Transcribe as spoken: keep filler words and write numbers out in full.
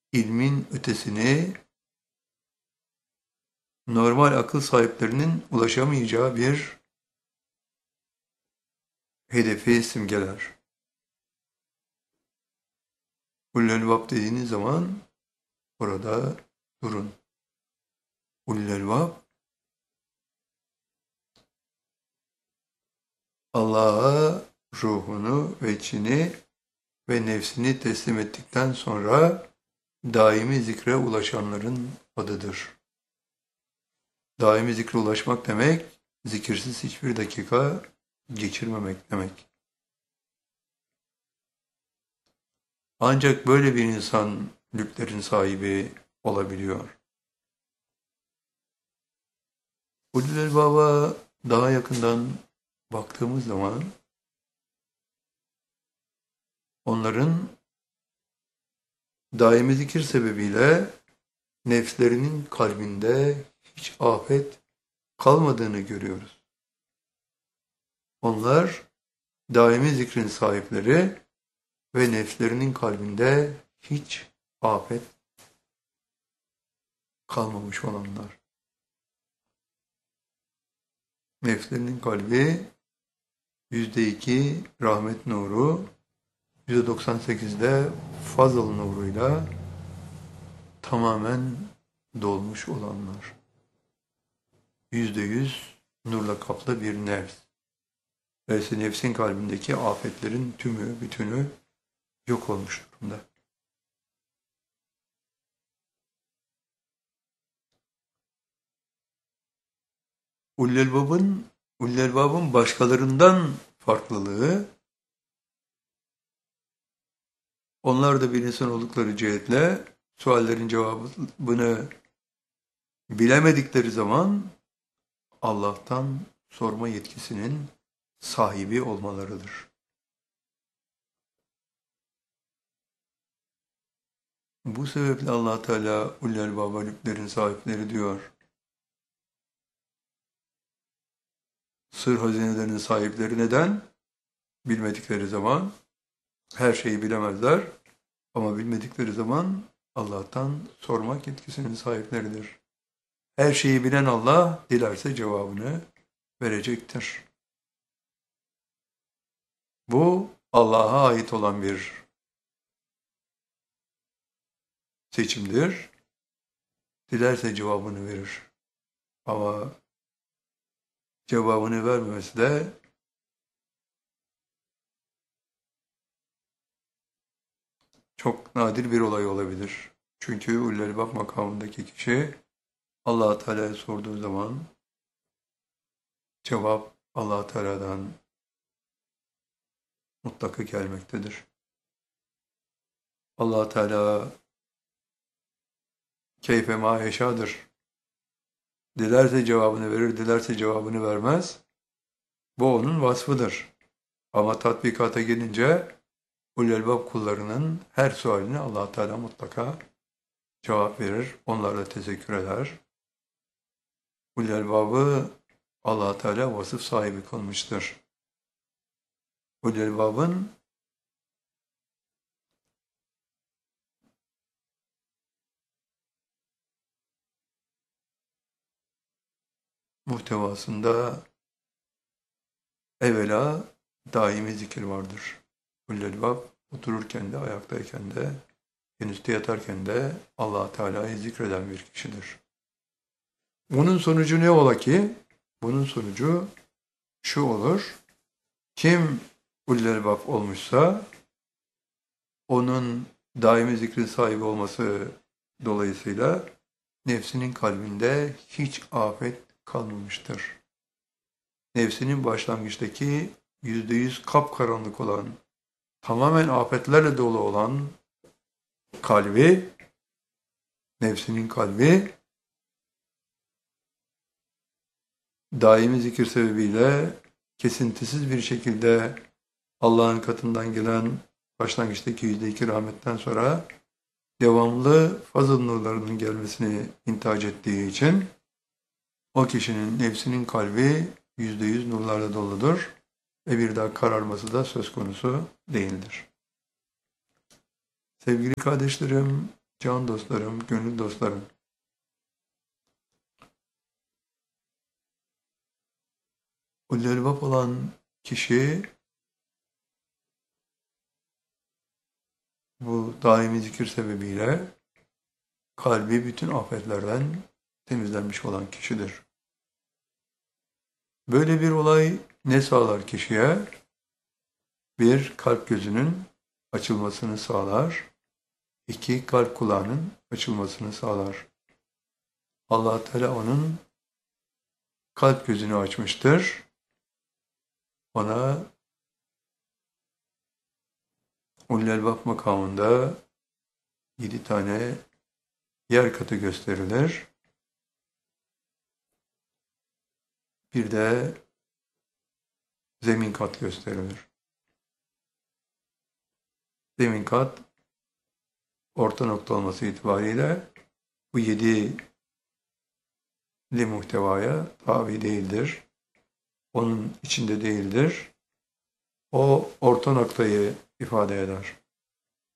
ilmin ötesini normal akıl sahiplerinin ulaşamayacağı bir hedefi simgeler. Ulul Albab dediğiniz zaman orada durun. Ulul Albab Allah'a ruhunu ve içini ve nefsini teslim ettikten sonra daimi zikre ulaşanların adıdır. Daimi zikre ulaşmak demek, zikirsiz hiçbir dakika geçirmemek demek. Ancak böyle bir insan lütflerin sahibi olabiliyor. Ulul Albab'a daha yakından baktığımız zaman onların daimi zikir sebebiyle nefslerinin kalbinde hiç afet kalmadığını görüyoruz. Onlar daimi zikrin sahipleri ve nefslerinin kalbinde hiç afet kalmamış olanlar. Nefslerinin kalbi yüzde iki rahmet nuru, yüzde doksan sekizde fazıl nuruyla tamamen dolmuş olanlar. Yüzde yüz nurla kaplı bir nefs. Öyleyse nefsin kalbindeki afetlerin tümü, bütünü yok olmuş durumda. Ulul Albab'ın, Ulul Albab'ın başkalarından farklılığı, onlar da bir insan oldukları cihetle suallerin cevabını bilemedikleri zaman Allah'tan sorma yetkisinin sahibi olmalarıdır. Bu sebeple Allah Teala Ulul Albab'a lütflerin sahipleri diyor. Sır hazinelerinin sahipleri neden? Bilmedikleri zaman her şeyi bilemezler ama bilmedikleri zaman Allah'tan sormak yetkisinin sahipleridir. Her şeyi bilen Allah dilerse cevabını verecektir. Bu Allah'a ait olan bir seçimdir. Dilerse cevabını verir. Ama cevabını vermemesi de çok nadir bir olay olabilir. Çünkü Ulul Albab makamındaki kişi Allah Teala'ya sorduğu zaman cevap Allah Teala'dan mutlaka gelmektedir. Allah Teala keyfe ma yeşâdır. Dilerse cevabını verir, dilerse cevabını vermez. Bu onun vasfıdır. Ama tatbikata gelince Ulul Albab kullarının her sualine Allah Teala mutlaka cevap verir. Onlarla teşekkür eder. Ulul Albab'ı Allah Teala vasıf sahibi kılmıştır. Ulul Albab'ın muhtevasında evvela daimi zikir vardır. Ulul Albab otururken de, ayaktayken de, henüzde yatarken de Allah Teala'yı zikreden bir kişidir. Bunun sonucu ne ola ki? Bunun sonucu şu olur. Kim Ulul Albab olmuşsa onun daimi zikrin sahibi olması dolayısıyla nefsinin kalbinde hiç afet kalmamıştır. Nefsinin başlangıçtaki yüzde yüz kapkaranlık olan, tamamen afetlerle dolu olan kalbi, nefsinin kalbi, daimi zikir sebebiyle kesintisiz bir şekilde Allah'ın katından gelen başlangıçtaki yüzde iki rahmetten sonra devamlı fazıl nurlarının gelmesini intihac ettiği için o kişinin nefsinin kalbi yüzde yüz nurlarla doludur ve bir daha kararması da söz konusu değildir. Sevgili kardeşlerim, can dostlarım, gönül dostlarım. Ulul Albab olan kişi bu daimi zikir sebebiyle kalbi bütün afetlerden temizlenmiş olan kişidir. Böyle bir olay ne sağlar kişiye? Bir, kalp gözünün açılmasını sağlar. İki, kalp kulağının açılmasını sağlar. Allah Teala onun kalp gözünü açmıştır. Ona Ulul Albab makamında yedi tane yer katı gösterilir. Bir de zemin kat gösterilir. Zemin kat orta nokta olması itibariyle bu yedi li muhtevaya tabi değildir. Onun içinde değildir. O orta noktayı ifade eder.